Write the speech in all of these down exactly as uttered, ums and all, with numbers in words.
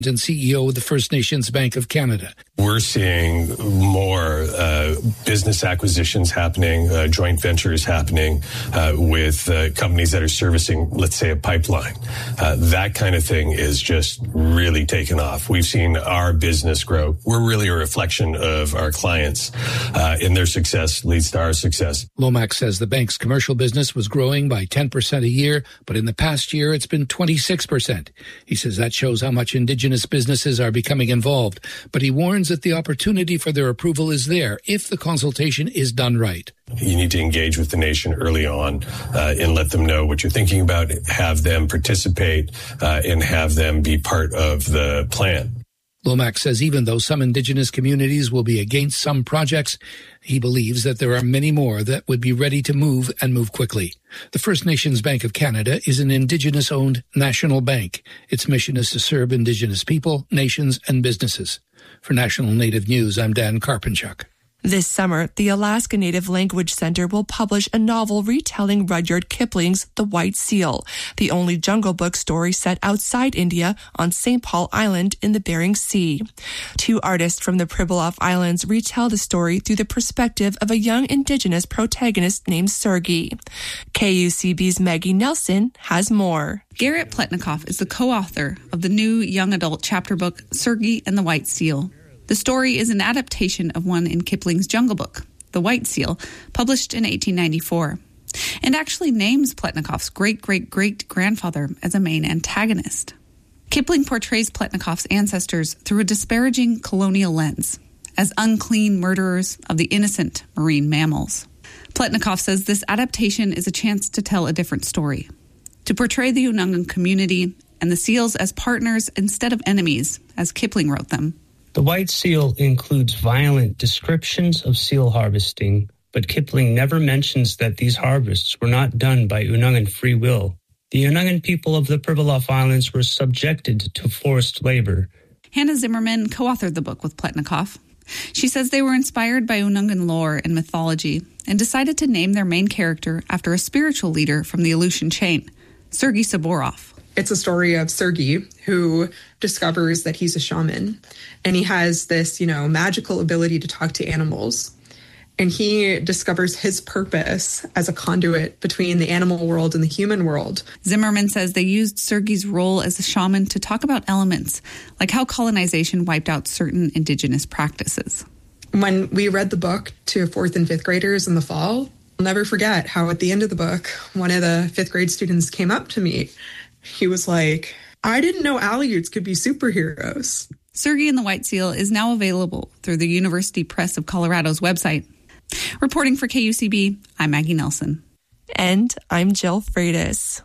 and C E O of the First Nations Bank of Canada. We're seeing more uh, business acquisitions happening, uh, joint ventures happening uh, with uh, companies that are servicing, let's say, a pipeline. Uh, that kind of thing is just really taken off. We've seen our business grow. We're really a reflection of our clients, uh, and their success leads to our success. Lomax says the bank's commercial business was growing by ten percent a year, but in the past year it's been twenty-six percent. He says that shows how much Indigenous businesses are becoming involved, but he warns that the opportunity for their approval is there if the consultation is done right. You need to engage with the nation early on uh, and let them know what you're thinking about, have them participate, uh, and have them be part of the plan. Lomax says even though some Indigenous communities will be against some projects, he believes that there are many more that would be ready to move and move quickly. The First Nations Bank of Canada is an Indigenous-owned national bank. Its mission is to serve Indigenous people, nations, and businesses. For National Native News, I'm Dan Karpenchuk. This summer, the Alaska Native Language Center will publish a novel retelling Rudyard Kipling's The White Seal, the only Jungle Book story set outside India on Saint Paul Island in the Bering Sea. Two artists from the Pribilof Islands retell the story through the perspective of a young Indigenous protagonist named Sergei. K U C B's Maggie Nelson has more. Garrett Pletnikoff is the co-author of the new young adult chapter book, Sergei and the White Seal. The story is an adaptation of one in Kipling's Jungle Book, The White Seal, published in eighteen ninety-four, and actually names Pletnikoff's great-great-great-grandfather as a main antagonist. Kipling portrays Pletnikoff's ancestors through a disparaging colonial lens, as unclean murderers of the innocent marine mammals. Pletnikoff says this adaptation is a chance to tell a different story, to portray the Unungan community and the seals as partners instead of enemies, as Kipling wrote them. The White Seal includes violent descriptions of seal harvesting, but Kipling never mentions that these harvests were not done by Unungan free will. The Unungan people of the Pribilof Islands were subjected to forced labor. Hannah Zimmerman co-authored the book with Pletnikoff. She says they were inspired by Unungan lore and mythology and decided to name their main character after a spiritual leader from the Aleutian chain, Sergei Saborov. It's a story of Sergei, who discovers that he's a shaman, and he has this, you know, magical ability to talk to animals. And he discovers his purpose as a conduit between the animal world and the human world. Zimmerman says they used Sergei's role as a shaman to talk about elements, like how colonization wiped out certain Indigenous practices. When we read the book to fourth and fifth graders in the fall, I'll never forget how at the end of the book, one of the fifth grade students came up to me. He was like, I didn't know Aleuts could be superheroes. Sergei and the White Seal is now available through the University Press of Colorado's website. Reporting for K U C B, I'm Maggie Nelson. And I'm Jill Freitas.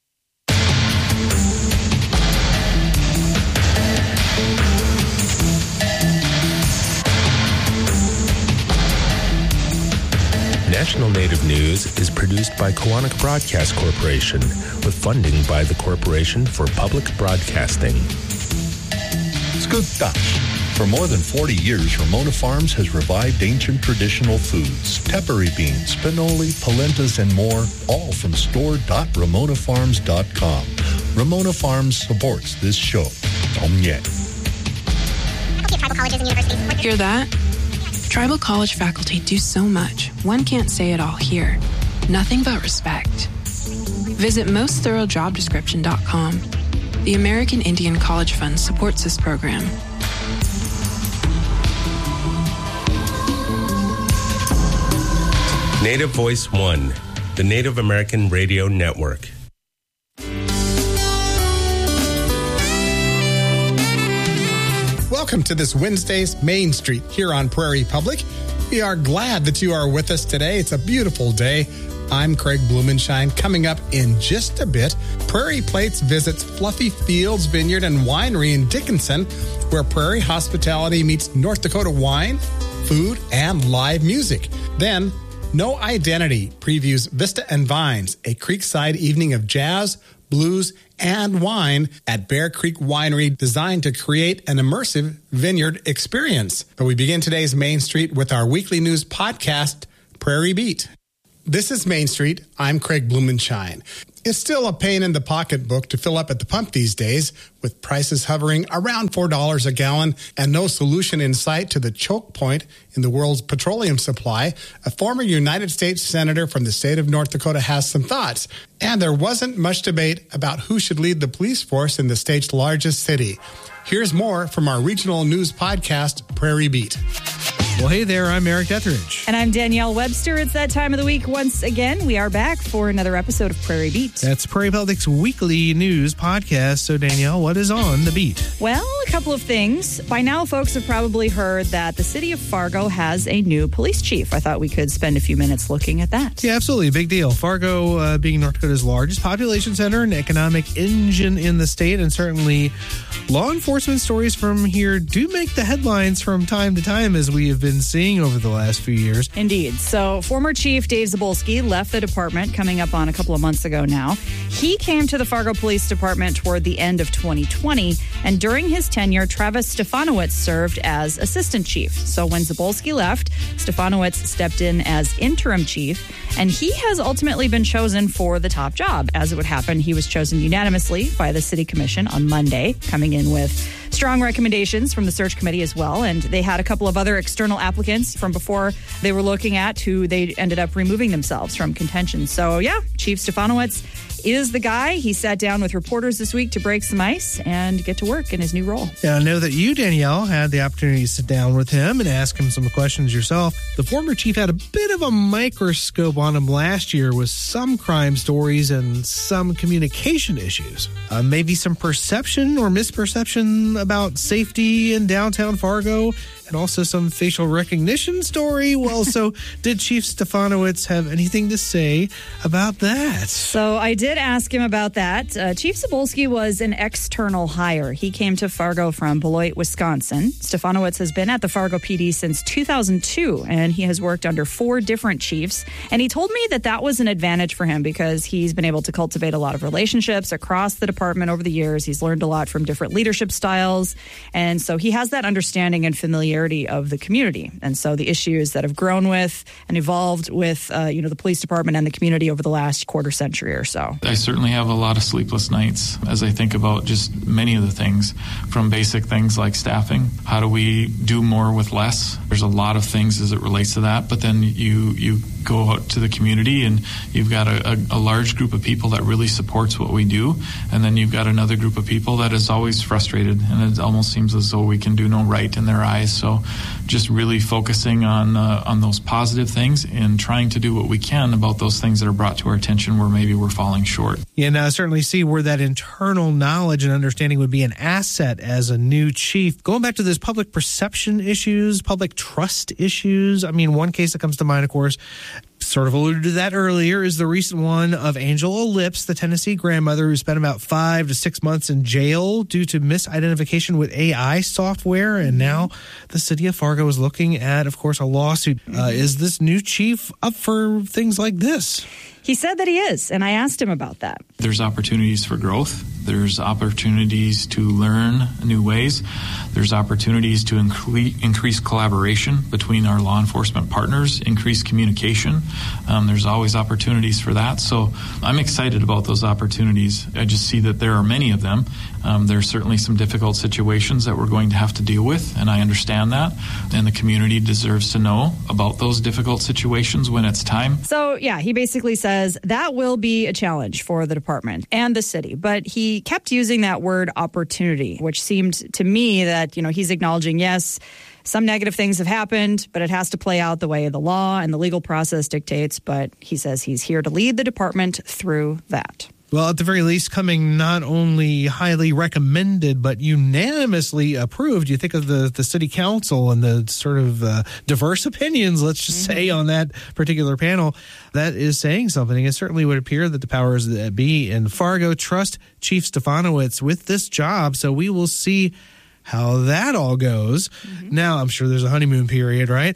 National Native News is produced by Koahnic Broadcast Corporation with funding by the Corporation for Public Broadcasting. Skugtash. For more than forty years, Ramona Farms has revived ancient traditional foods, tepary beans, pinoli, polentas, and more, all from store dot ramona farms dot com. Ramona Farms supports this show. Tomye. Tribal colleges and universities. Hear that? Tribal college faculty do so much. One can't say it all here. Nothing but respect. Visit most thorough job description dot com. The American Indian College Fund supports this program. Native Voice One, the Native American Radio Network. Welcome to this Wednesday's Main Street here on Prairie Public. We are glad that you are with us today. It's a beautiful day. I'm Craig Blumenshine. Coming up in just a bit, Prairie Plates visits Fluffy Fields Vineyard and Winery in Dickinson, where Prairie Hospitality meets North Dakota wine, food, and live music. Then, No Identity previews Vista and Vines, a creekside evening of jazz, blues, and wine at Bear Creek Winery, designed to create an immersive vineyard experience. But we begin today's Main Street with our weekly news podcast, Prairie Beat. This is Main Street. I'm Craig Blumenshine. It's still a pain in the pocketbook to fill up at the pump these days, with prices hovering around four dollars a gallon and no solution in sight to the choke point in the world's petroleum supply. A former United States Senator from the state of North Dakota has some thoughts. And there wasn't much debate about who should lead the police force in the state's largest city. Here's more from our regional news podcast, Prairie Beat. Well, hey there, I'm Eric Etheridge. And I'm Danielle Webster. It's that time of the week once again. We are back for another episode of Prairie Beat. That's Prairie Public's weekly news podcast. So, Danielle, what is on the beat? Well, a couple of things. By now, folks have probably heard that the city of Fargo has a new police chief. I thought we could spend a few minutes looking at that. Yeah, absolutely. Big deal. Fargo uh, being North Dakota's largest population center and economic engine in the state, and certainly law enforcement stories from here do make the headlines from time to time, as we have been seeing over the last few years. Indeed. So former Chief Dave Zabolski left the department coming up on a couple of months ago now. He came to the Fargo Police Department toward the end of twenty twenty, and during his tenure, Travis Stefanowicz served as assistant chief. So when Zabolski left, Stefanowicz stepped in as interim chief, and he has ultimately been chosen for the top job. As it would happen, he was chosen unanimously by the City Commission on Monday, coming in with strong recommendations from the search committee as well. And they had a couple of other external applicants from before they were looking at who they ended up removing themselves from contention. So, yeah, Chief Stefanowicz is the guy. He sat down with reporters this week to break some ice and get to work in his new role. Yeah, I know that you, Danielle, had the opportunity to sit down with him and ask him some questions yourself. The former chief had a bit of a microscope on him last year with some crime stories and some communication issues. Uh, maybe some perception or misperception about safety in downtown Fargo, and also some facial recognition story. Well, so did Chief Stefanowicz have anything to say about that? So I did ask him about that. Uh, Chief Zabolski was an external hire. He came to Fargo from Beloit, Wisconsin. Stefanowicz has been at the Fargo P D since two thousand two, and he has worked under four different chiefs. And he told me that that was an advantage for him because he's been able to cultivate a lot of relationships across the department over the years. He's learned a lot from different leadership styles. And so he has that understanding and familiarity of the community. And so the issues that have grown with and evolved with, uh, you know, the police department and the community over the last quarter century or so. I certainly have a lot of sleepless nights as I think about just many of the things, from basic things like staffing. How do we do more with less? There's a lot of things as it relates to that, but then you you go out to the community and you've got a, a, a large group of people that really supports what we do, and then you've got another group of people that is always frustrated, and it almost seems as though we can do no right in their eyes. So just really focusing on uh, on those positive things and trying to do what we can about those things that are brought to our attention where maybe we're falling short. Yeah, and I certainly see where that internal knowledge and understanding would be an asset as a new chief. Going back to those public perception issues, public trust issues, I mean, one case that comes to mind, of course, sort of alluded to that earlier, is the recent one of Angela Lips, the Tennessee grandmother who spent about five to six months in jail due to misidentification with A I software. And now the city of Fargo is looking at, of course, a lawsuit. Uh, is this new chief up for things like this? He said that he is, and I asked him about that. There's opportunities for growth. There's opportunities to learn new ways. There's opportunities to incre- increase collaboration between our law enforcement partners, increase communication. Um, there's always opportunities for that. So I'm excited about those opportunities. I just see that there are many of them. Um, there's certainly some difficult situations that we're going to have to deal with, and I understand that. And the community deserves to know about those difficult situations when it's time. So, yeah, he basically says that will be a challenge for the department and the city. But he kept using that word opportunity, which seemed to me that, you know, he's acknowledging, yes, some negative things have happened, but it has to play out the way the law and the legal process dictates. But he says he's here to lead the department through that. Well, at the very least, coming not only highly recommended, but unanimously approved. You think of the, the city council and the sort of uh, diverse opinions, let's just mm-hmm. say, on that particular panel. That is saying something. It certainly would appear that the powers that be in Fargo trust Chief Stefanowicz with this job. So we will see how that all goes. Mm-hmm. Now, I'm sure there's a honeymoon period, right?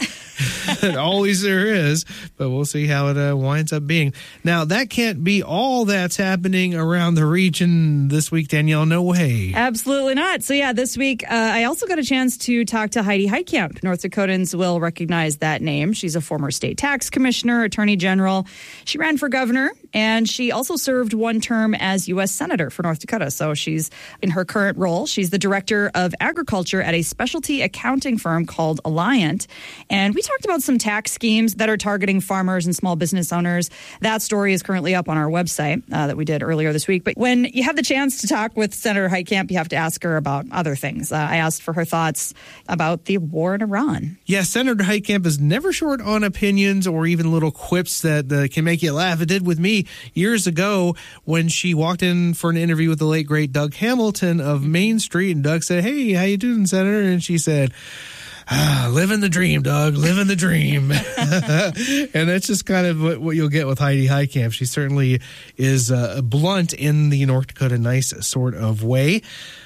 Always there is, but we'll see how it uh, winds up being. Now, that can't be all that's happening around the region this week, Danielle. No way. Absolutely not. So, yeah, this week, uh, I also got a chance to talk to Heidi Heitkamp. North Dakotans will recognize that name. She's a former state tax commissioner, attorney general. She ran for governor And she also served one term as U S Senator for North Dakota. So she's in her current role. She's the Director of Agriculture at a specialty accounting firm called Alliant. And we talked about some tax schemes that are targeting farmers and small business owners. That story is currently up on our website uh, that we did earlier this week. But when you have the chance to talk with Senator Heitkamp, you have to ask her about other things. Uh, I asked for her thoughts about the war in Iran. Yeah, Senator Heitkamp is never short on opinions or even little quips that uh, can make you laugh. It did with me years ago when she walked in for an interview with the late, great Doug Hamilton of Main Street. And Doug said, "Hey, how you doing, Senator?" And she said, Ah, living the dream, Doug, living the dream. And that's just kind of what, what you'll get with Heidi Heitkamp. She certainly is uh, blunt in the North Dakota nice sort of way.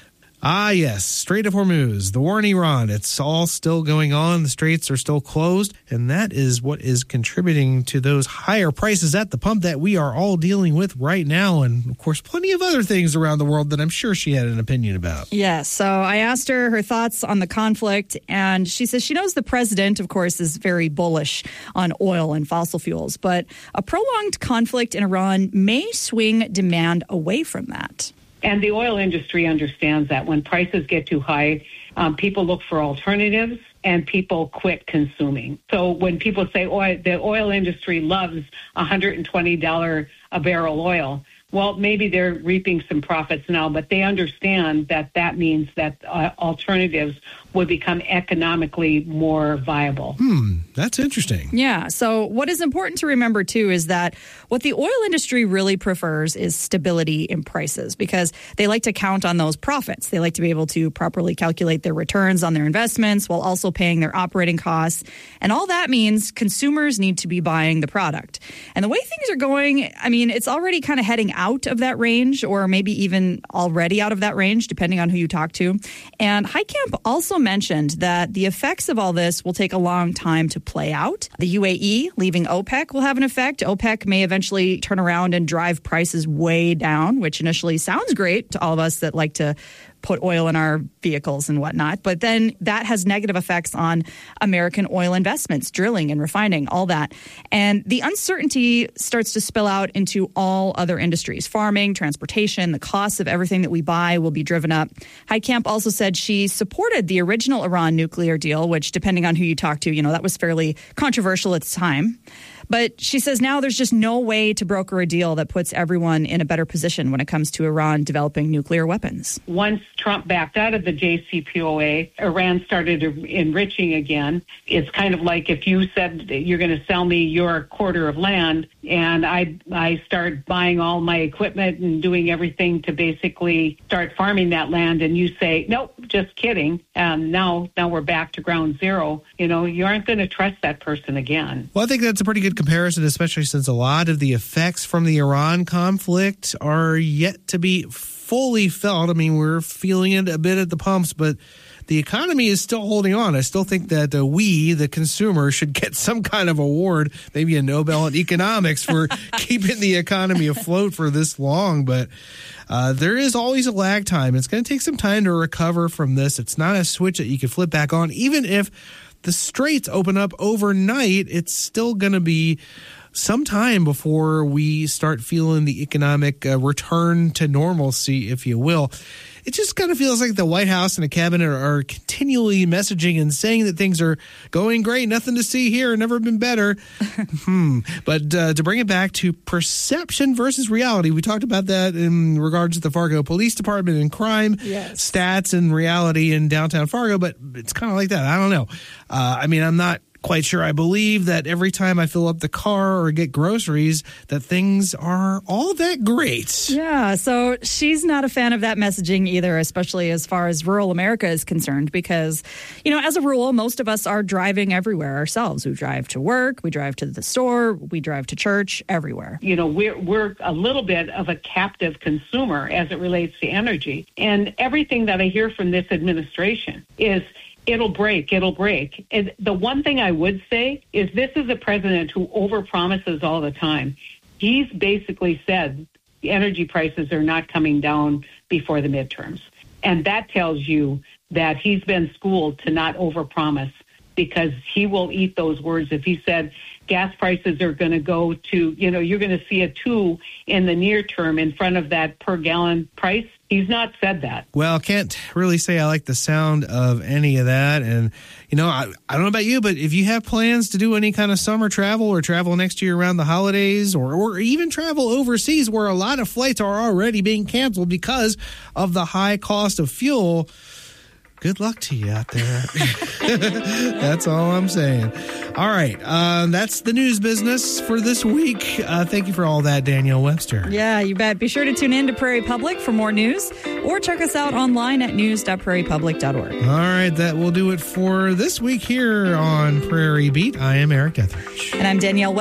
Ah, yes, Strait of Hormuz, the war in Iran, it's all still going on. The straits are still closed, and that is what is contributing to those higher prices at the pump that we are all dealing with right now. And, of course, plenty of other things around the world that I'm sure she had an opinion about. Yes, so I asked her her thoughts on the conflict, and she says she knows the president, of course, is very bullish on oil and fossil fuels, but a prolonged conflict in Iran may swing demand away from that. And the oil industry understands that when prices get too high, um, people look for alternatives and people quit consuming. So when people say oil, the oil industry loves one hundred twenty dollars a barrel oil, well, maybe they're reaping some profits now, but they understand that that means that uh, alternatives would become economically more viable. Hmm, that's interesting. Yeah, so what is important to remember, too, is that what the oil industry really prefers is stability in prices because they like to count on those profits. They like to be able to properly calculate their returns on their investments while also paying their operating costs. And all that means consumers need to be buying the product. And the way things are going, I mean, it's already kind of heading out of that range or maybe even already out of that range, depending on who you talk to. And Heitkamp also mentioned that the effects of all this will take a long time to play out. The U A E leaving OPEC will have an effect. OPEC may eventually turn around and drive prices way down, which initially sounds great to all of us that like to put oil in our vehicles and whatnot. But then that has negative effects on American oil investments, drilling and refining, all that. And the uncertainty starts to spill out into all other industries. Farming, transportation, the costs of everything that we buy will be driven up. Heitkamp also said she supported the original Iran nuclear deal, which, depending on who you talk to, you know, that was fairly controversial at the time. But she says now there's just no way to broker a deal that puts everyone in a better position when it comes to Iran developing nuclear weapons. Once Trump backed out of the J C P O A, Iran started enriching again. It's kind of like if you said you're going to sell me your quarter of land and I I start buying all my equipment and doing everything to basically start farming that land and you say, nope, just kidding. Um, now, now we're back to ground zero. You know, you aren't going to trust that person again. Well, I think that's a pretty good comparison, especially since a lot of the effects from the Iran conflict are yet to be fully felt. I mean, we're feeling it a bit at the pumps, but the economy is still holding on. I still think that uh, we, the consumer, should get some kind of award, maybe a Nobel in economics for keeping the economy afloat for this long. But uh, there is always a lag time. It's going to take some time to recover from this. It's not a switch that you can flip back on. Even if the straits open up overnight, it's still going to be some time before we start feeling the economic uh, return to normalcy, if you will. It just kind of feels like the White House and the cabinet are, are continually messaging and saying that things are going great, nothing to see here, never been better. hmm. But uh, to bring it back to perception versus reality, we talked about that in regards to the Fargo Police Department and crime yes. stats and reality in downtown Fargo, but it's kind of like that. I don't know. Uh, I mean, I'm not quite sure I believe that every time I fill up the car or get groceries that things are all that great. Yeah, so she's not a fan of that messaging either, especially as far as rural America is concerned, because, you know, as a rule, most of us are driving everywhere ourselves. We drive to work, we drive to the store, we drive to church, everywhere. You know, we're, we're a little bit of a captive consumer as it relates to energy. And everything that I hear from this administration is it'll break, it'll break. And the one thing I would say is this is a president who overpromises all the time. He's basically said the energy prices are not coming down before the midterms. And that tells you that he's been schooled to not overpromise because he will eat those words. If he said gas prices are going to go to, you know, you're going to see a two in the near term in front of that per gallon price, he's not said that. Well, can't really say I like the sound of any of that. And, you know, I, I don't know about you, but if you have plans to do any kind of summer travel or travel next year around the holidays or, or even travel overseas where a lot of flights are already being canceled because of the high cost of fuel, good luck to you out there. That's all I'm saying. All right. Uh, that's the news business for this week. Uh, thank you for all that, Danielle Webster. Yeah, you bet. Be sure to tune in to Prairie Public for more news or check us out online at news dot prairie public dot org. All right. That will do it for this week here on Prairie Beat. I am Eric Etheridge. And I'm Danielle Webster.